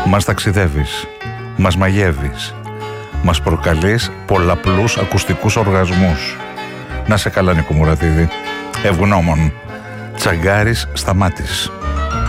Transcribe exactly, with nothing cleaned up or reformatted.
Μας ταξιδεύεις, μας μαγεύεις, μας προκαλείς πολλαπλούς ακουστικούς οργασμούς. Να σε καλά, Νίκο Μουρατίδη. Ευγνώμων. Τσαγκάρης Σταμάτης.